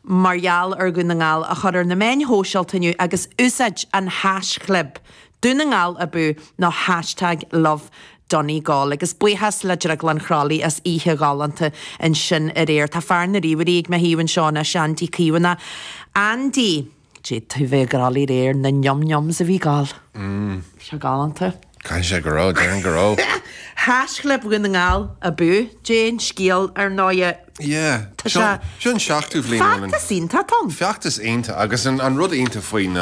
marall ar gunnaál a chur na main hóseiltaniu agus úsáid an hasclub dúnaál a bu ná #love Donegal agus buchas leidir a glanchrálaí as ihe galanta in sin a réir tá fearna ríomh me híhann seánna seantí cíhanna Andy sé tú bheith grálaí réir na nhomnyoms a bhí gáil se galanta Cain sé goró, dean goró. Hasclub gunnaál a bu Jane scíal ar náide Yeah, Sean seachtú bhlín. Feachtas ínta Tom. Feachtas ínta agus an rud ínta faoin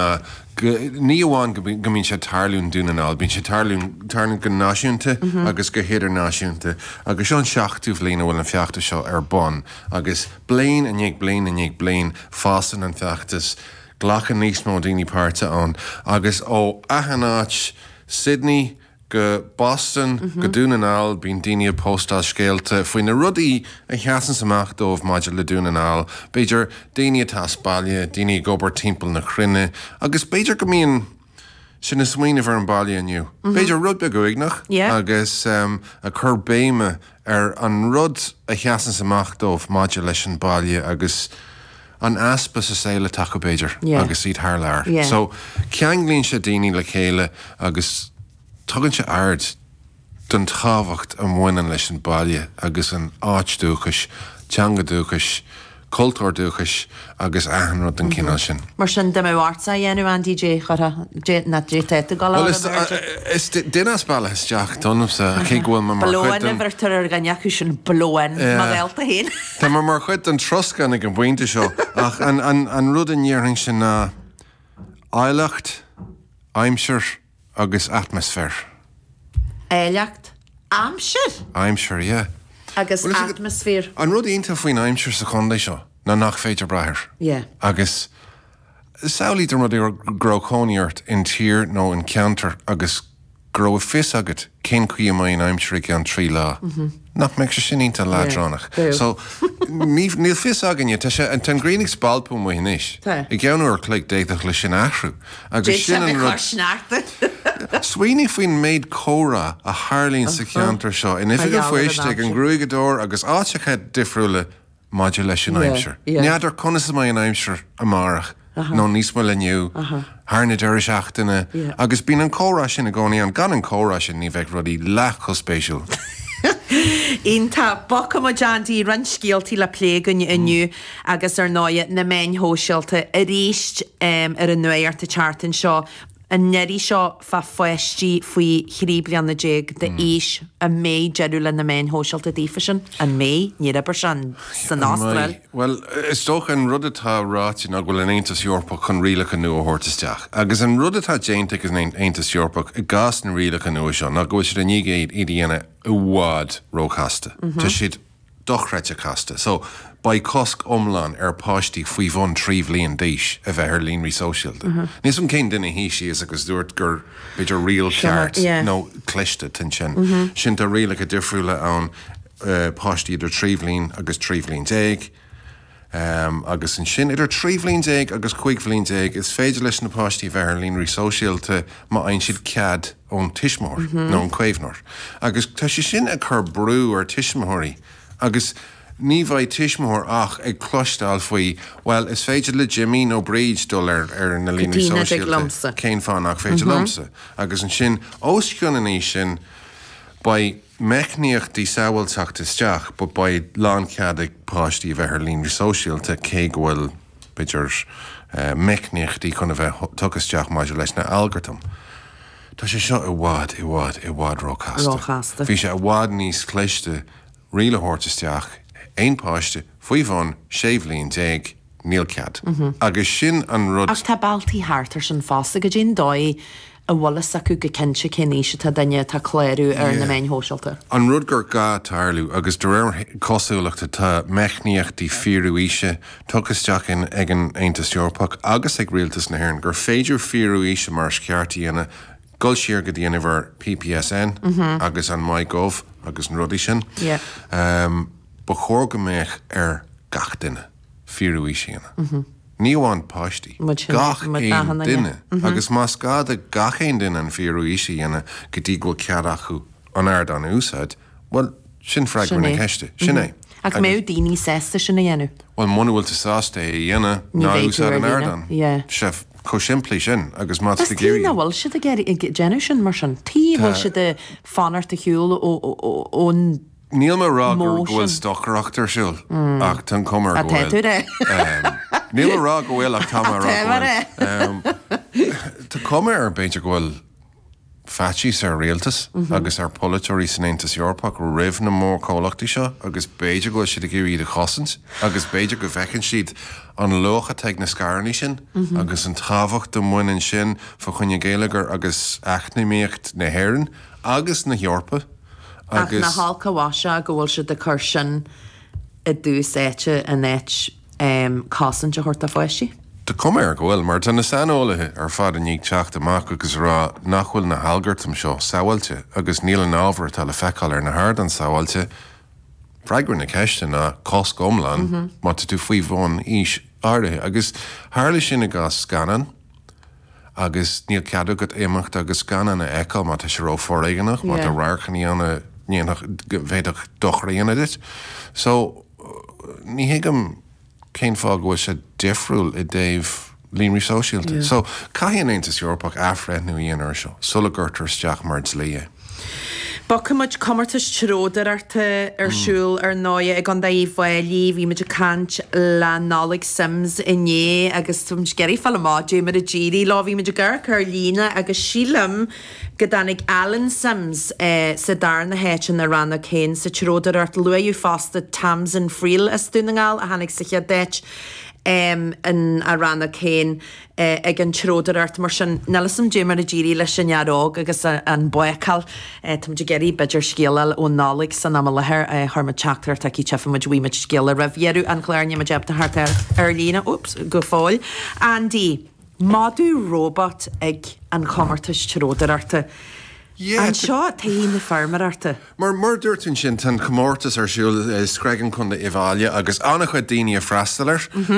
ní amháin go mbíonn sé tarlún dúnaál, bíonn sé tarlún go náisiúnta agus go héidir náisiúnta agus Sean seachtú bhlín bhfuil an feachtas seo ar bon agus blian a nnéag blian fásan an feachtas ghlachan níos mó daoine páirte an agus ó ahanáit Sydney go Boston go dúnaál bín daine postáil scéalta faoin na rudaí a cheasan samach dómh maidir le dúnaál, beidir daine tá Spáile, daine gobar timpeall na Chruinne, agus beidir go míon sin na smaoine bhar an bailí aniu. Beidir rud be go ignach agus a chur béime ar an rud a cheasan samach dómh maidir leis an bailí agus an aspa sa saoile take beidir agus iad thar leir. So ceanglíonn sé daoine le chéile agus tugann sé ard don táhacht am mhainean leis an baile agus an áit dúchas, teanga dúchas, cultúr dúchas agus ahanrod an cinál sin. Mar sin de bhharsa dhéanú an DJ chora na dréte gal. Is dunas bailile isteach donmsa ché ghfuil mar Balóin bhirtar ar ganneacu sin balóin máilta héin. Tá mar chuid an troscan ag an bhainte seo ach an rud an dhearthing sin ná áileacht, aimseir agus atmosfér. Éileacht? Aimseir? Aimseir, yeah. Agus atmosfér. An rud ionta faoin aimseir sa chundé seo, na nach féidir brathir. Yeah. Agus saolítar rud ar grócóníart in tír nó in ceantar agus gro fis agat cén chuí maon aimseir an trí lá. Nach meid se sin ínta ládránach. So níl fis aganne tá sé an tan grénig spalpú mu inis. I gceanú ar cléic déach le sin ahrú. Agus sin an rud Sweeney faoin méid córa a Harlín sa ceantar seo in ifig go fuiste an grúigadór agus átecha difriúla maidir leis sin aimseir. Neadidir conas mai an aimseir amárach nó níos mo leniu hána deir seachtainna agus bín an córá sin a gcónaí an gan an córá sin ní bheith rudí lech chospéisiúil. Ínta bocha má Jandy ran scialtaí le pléganne inniu agus ar náide na main hóseilta a ríist ar an nuairta chartan seo an neirí seo fa foiistí faoi chríblian na déag de ís a méid jeúla na main hóseilta dífasin an mé ní a san Austrail. Well, is tóch an rudatá rátin a bhfuil an Aontas Eorpach chun rialacha nua a thuirteteach. Agus an rudatá déantaigh an Aontas Eorpach i gás na rialacha nua seo, nach go siad a nígéad i dhéana uhád róchasta. Tá siad dochreite casta. So, by cosc omlan páistí faoi bhon tríomhlíon díis a bheith ar líonraí sóisialta. Níos an cén duine hí síos agus dúirt gur beidir rial ceart nó cleiste tin sin. Sin tá rialacha difriúla an páistí idir tríomhlín agus tríomhlín déag. Agus an sin idir tríomhlín déag agus chuighlín déag is féidir leis na páistí bheith ar líonraí sóisialta má ein siad cead ón tiismór nó an cuéimhnór. Agus tá sé sin a chur brú ar tiismóirí agus ní bhaid tiismór ach ag clostáil faoi, well, is féidir le Jimmy nó Bríd dul ar na líonraí sóisialta cén fáin ach féidir lomsa. Agus an sin oscionnaí sin ba mechníochtaí samhailteachta isteach, but ba lán cead ag páistí bheith ar líonraí sóisialta cé bhfuil beidir mechníochtaí chun a bheith tugasteach maidir leis na algoritm. Tá sé seo i bhád róchasta. Bhí sé a bhád níos cléiste riala thuirteteach ein páiste faoi bhon séimhlíonn déag níl cead. Agus sin an rud... Ach tá baltaí háartar sin fásta go dtíon dóid a bhlas acu go cinse cinníise tá daine tá chléirú ar na main hóseilta. An rud gur gá tarlú agus do réir cosúlaachta tá mechníochtaí fiúíise tugasteach ag an Aontas Eorpach agus ag rialtas na hhéireann gur féidir fiúíise mar sceartaí ana gol siar go dhéanamh PPSN agus an MyGov agus an rudí sin. Ba chóir go méich ar gach duine fiúíise ana. Ní bháin páistí. Gach éon duine. Agus más gad a gach éon duine an fiúíise ana go dtí go cead acu an aird an úsáid, well, sin freagmar na ceiste. Sin é. Ach mé daoine sésta sinna dhéanú. Well mhfuil tá sásta dhéana ná úsá an airdan. Sef có siimplí sin agus má Tí bhfuil si déanú sin mar sin. Tí bhfuil si de fanart a hiúil ón Níl mar rá bhfuil stochachtar siúil ach tan cumar bhfuil. Níl rá go bhfuil ach tá Tá cumar ar beidir bhfuil fatís ar réaltas agus ar polúirí san Aontas Eorpach rih na mór cólachtaí seo agus beidir go siad a géirí a chosint agus beidir go bhecinn siad an locha teag na scarní sin agus an táhacht do muin sin fa chunne géalagar agus eachnaíocht na hhéann agus na Eorpa ach na hálcaháise go bhfuil si de chur sin i dús éite a néit cásan de thuirta foiisi. Tá cumar go bhfuil mar tan na sanolalathe ar fad a níag teach amach agus rá nachhfuil na halgartam seo saoilte agus níl an ábhar tal le feicáil ar na hard an saoilte freigur na ceiste na cos gomlan má tú faoi bhin ís áirithe agus hála sin a gas scanan agus níl ceadú go éimecht agus scanan na eáil má tá sé ró forréigenach má a ráchaníanana bhéidir dochraíanana dit. So ní hiigem cén fág bhfuil sé difriúil i déobh líonrí sóisialta. So caian Aontas Eorpach afreith nó dhéanaar seo, sulagurtar steach mar lí. Ba cumid commartas tródar arsúil ar 9 ag an daí bhhailí bhí muidir cant le nálaigh Sims inné agus tum geirí fall máidú mar a ddírí lá bhí muidir gur chur lína agus sílam go danig Alan Sims sa dar na héitin na ranna cén sa tródar art luú fásta tams an friil as dúnaáil a hanig sa déit in a ranna cén ag an tródarart mar sin nelasam dé mar a ddírí leis sin nearóg agus an buáil tam de geirí beidir scéal ó nálaigh san am lethir thuma teachtar taí tefamuid bhuiimiid scéal a rahhéú an chléirne a deabta hart ar lína go fáil Andí Madú robot ag an commartas tródararta. An seo taí na farmararta. Mar dúirtún sin tan commórtas ar siúil scregan chun de Iváile agus annach chuid daoine a freistalir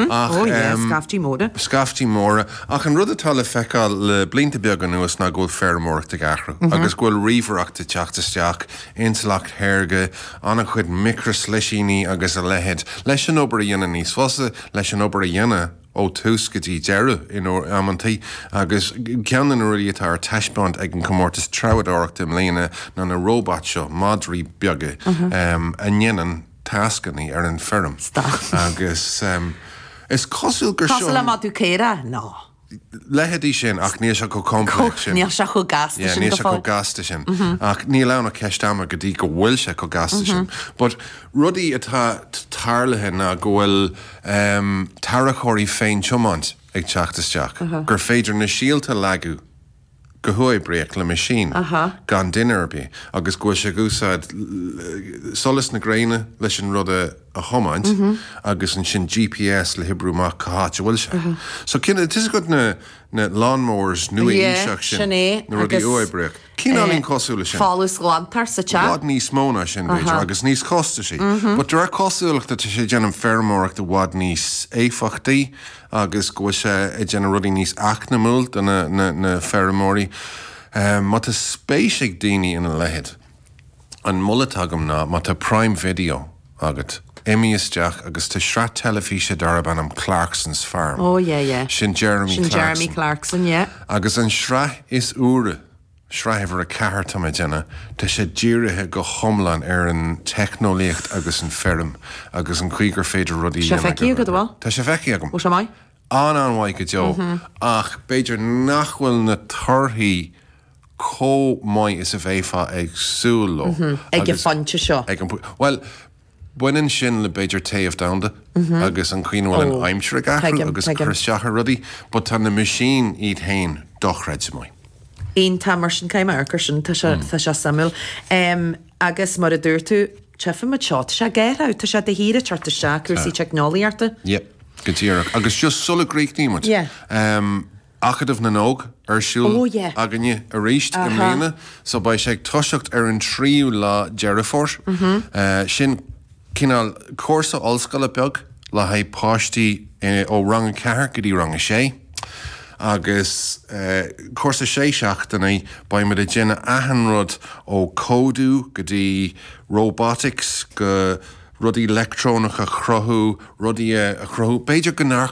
scaftí móra. Scaftí móra ach an rud atá le feicáil le blinta beag an nuas ná ggóil fearmórt a gahra agus ghfuil riomhreaachta teachtasteach inslacht hairge annach chuid micras leisíní agus a lehead leis an obair a dhéana níos fosa leis an obair a dhéana ó tús gotí deire in ammantaí agus ceanan ruí atá ar taispáint ag an commórtas trabhadárachta mléana ná na robot seo madrí beaga a nhéanaan tascaní ar an ferm. Agus is cosúil gur seo. Cosúil am adú céire? No. Leheadí sin ach níl se go complex sin. Níl se go gasta sin. Níl se go gasta sin. Ach níl lena ceistáma go dtí go bhfuil se go gasta sin. But rudí atá tarlathe na go bhfuil tarachóirí féin chomáint ag teachtasteach. Gur féidir na síalta leagu go thuibréach le machine gan dinarbí agus go sé gúsáid solas na gréine leis an rud a chomáint agus an sin GPS le hibrúach caháte bhfuil se. So cinna tis go na lawnmowers nua íseach sin na rudí thuibréach. Cíálín cosúla sin. Fálas glantar sa te. Bhád níos móna sin beidir agus níos costa sí. But dúir cosúlaachta tá sé déanam fermóraach do bhád níos éfachtaí agus go sé i déanam rudí níos achnamúil don na fermórí. Má tá spéisiigh daoine ina lehead an mullatagam ná má tá Prime Video agat. Éíisteach agus tá sreat telefíe darban am Clarkson's Farm. Sin Jeremy Clarkson, agus an sreath is úra sreithhar a ceart am déna, tá sé ddíirithe go chomlan ar an technolíocht agus an ferm agus an chuigur féidir rudí. Se feici go bhil? Tá sé feici agam. Ó se mai? Anhaid go deo ach beidir nachhfuil na torthaí có mai is a bhéfa agsúló. Ag an fante seo. Well, buinean sin le beidir taobh damda agus an cuioinhil an aimimseir gaithre agus chuisteachar rudaí, but tá na machine iad hain dochreid mai. Aon tá mar sin caiim arcar sin tá se samúil. Agus mar a dúir tú tefa mat seo se géirá tá se de híre tarta se cruí technoliaarta? Yep, gotíach agus just sulla gréicnímat. Achadamh na nóg arsúil aganne a réist im léana, so ba sé toiseacht ar an tríú lá Jerryford. Sin cinál cuasa ollscoile beag le haid páistí ó rang cethir go dtí rang sé. Agus cuasa sé seachtainna ba mar a déine ahanrod ó códú go dtí robotics go rudí electrónach a chrothú, rudí a chrothú, beidir gnar